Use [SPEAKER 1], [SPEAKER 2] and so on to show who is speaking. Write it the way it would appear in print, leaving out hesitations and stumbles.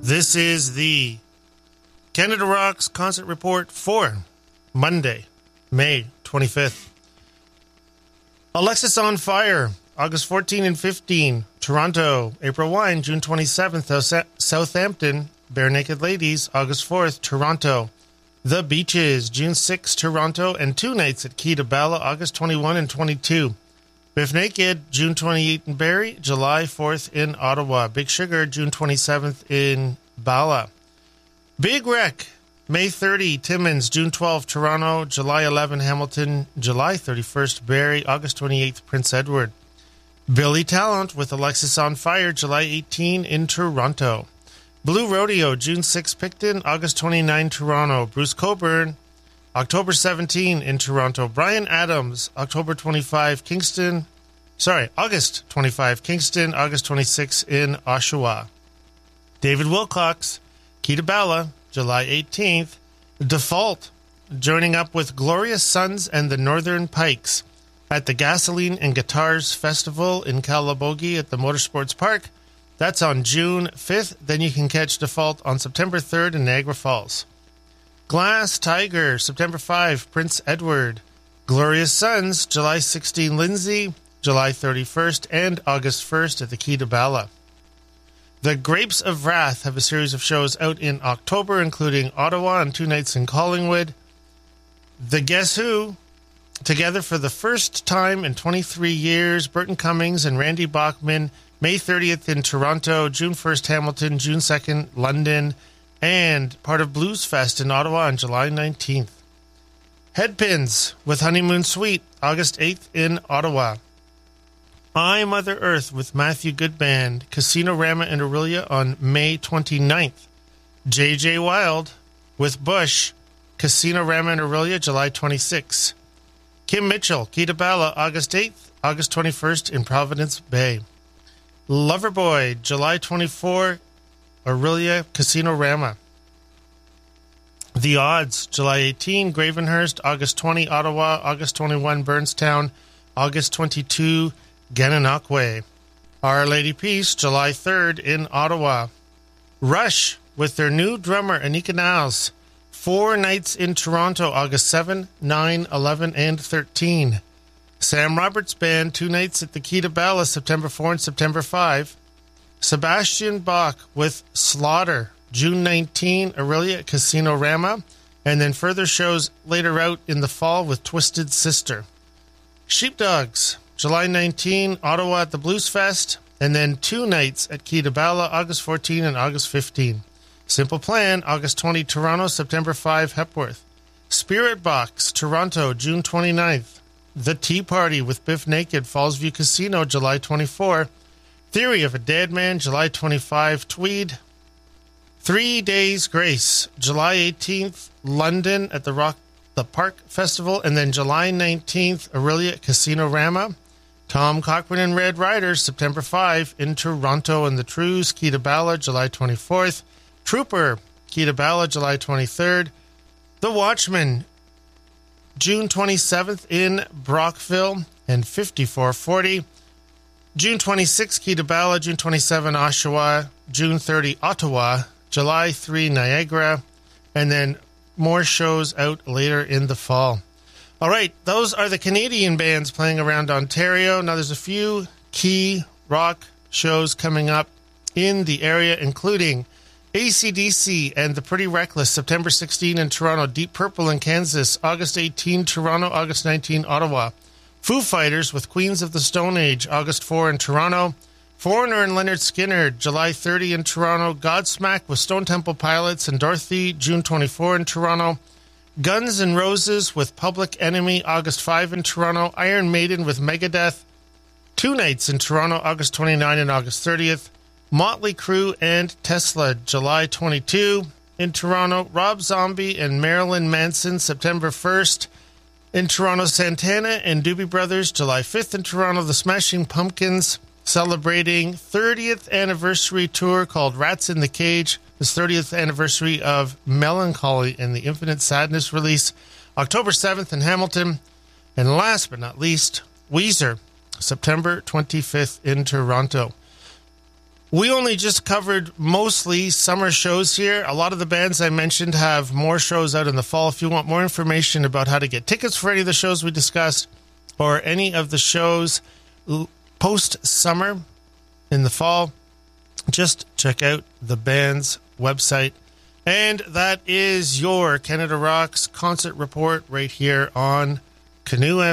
[SPEAKER 1] This is the Canada Rocks concert report for Monday, May 25th. Alexisonfire, August 14 and 15, Toronto. April Wine, June 27th, Southampton. Barenaked Ladies, August 4th, Toronto. The Beaches, June 6, Toronto, and 2 nights at Key to Bala, August 21 and 22. Biff Naked, June 28 in Barrie, July 4th in Ottawa. Big Sugar, June 27th in Bala. Big Wreck, May 30, Timmins, June 12, Toronto, July 11, Hamilton, July 31st, Barrie, August 28th, Prince Edward. Billy Talent with Alexisonfire, July 18 in Toronto. Blue Rodeo, June 6, Picton, August 29, Toronto. Bruce Coburn, October 17 in Toronto. Brian Adams, August 25, Kingston, August 26 in Oshawa. David Wilcox, Key to Bala, July 18th. Default, joining up with Glorious Sons and the Northern Pikes at the Gasoline and Guitars Festival in Calabogie at the Motorsports Park. That's on June 5th. Then you can catch Default on September 3rd in Niagara Falls. Glass Tiger, September 5, Prince Edward. Glorious Sons, July 16, Lindsay, July 31st, and August 1st at the Key to Bala. The Grapes of Wrath have a series of shows out in October, including Ottawa and 2 nights in Collingwood. The Guess Who, together for the first time in 23 years, Burton Cummings and Randy Bachman, May 30th in Toronto, June 1st Hamilton, June 2nd London, and part of Blues Fest in Ottawa on July 19th. Headpins with Honeymoon Suite, August 8th in Ottawa. I, Mother Earth with Matthew Good Band, Casino Rama and Aurelia on May 29th. J.J. Wild with Bush, Casino Rama and Aurelia, July 26th. Kim Mitchell, Key to Bala, August 8th, August 21st in Providence Bay. Loverboy, July 24, Aurelia, Casino Rama. The Odds, July 18, Gravenhurst, August 20, Ottawa, August 21, Burnstown, August 22, Gananoque. Our Lady Peace, July 3rd in Ottawa. Rush, with their new drummer, Anika Niles, 4 nights in Toronto, August 7, 9, 11, and 13. Sam Roberts Band, 2 nights at the Key to Bala, September 4 and September 5. Sebastian Bach with Slaughter, June 19, Aurelia at Casino Rama, and then further shows later out in the fall with Twisted Sister. Sheepdogs, July 19, Ottawa at the Blues Fest, and then 2 nights at Key to Bala, August 14 and August 15. Simple Plan, August 20, Toronto, September 5, Hepworth. Spirit Box, Toronto, June 29th. The Tea Party with Biff Naked, Fallsview Casino, July 24. Theory of a Dead Man, July 25, Tweed. 3 Days Grace, July 18th, London at the Park Festival, and then July 19th, Aurelia at Casino Rama. Tom Cochrane and Red Riders, September 5 in Toronto, and the Trues, Key to Bala, July 24th. Trooper, Key to Bala, July 23rd. The Watchmen, June 27th in Brockville and 5440. June 26, Key to Bala, June 27, Oshawa, June 30, Ottawa, July 3, Niagara, and then more shows out later in the fall. All right, those are the Canadian bands playing around Ontario. Now there's a few key rock shows coming up in the area, including AC/DC and the Pretty Reckless, September 16 in Toronto. Deep Purple in Kansas, August 18, Toronto, August 19, Ottawa. Foo Fighters with Queens of the Stone Age, August 4 in Toronto. Foreigner and Leonard Skinner, July 30 in Toronto. Godsmack with Stone Temple Pilots and Dorothy, June 24 in Toronto. Guns N' Roses with Public Enemy, August 5 in Toronto. Iron Maiden with Megadeth, 2 nights in Toronto, August 29 and August 30th. Motley Crue and Tesla, July 22 in Toronto. Rob Zombie and Marilyn Manson, September 1st in Toronto. Santana and Doobie Brothers, July 5th in Toronto. The Smashing Pumpkins celebrating 30th anniversary tour called Rats in the Cage. This 30th anniversary of Melancholy and the Infinite Sadness release, October 7th in Hamilton. And last but not least, Weezer, September 25th in Toronto. We only just covered mostly summer shows here. A lot of the bands I mentioned have more shows out in the fall. If you want more information about how to get tickets for any of the shows we discussed or any of the shows post-summer in the fall, just check out the band's website. And that is your Canada Rocks concert report right here on Canoe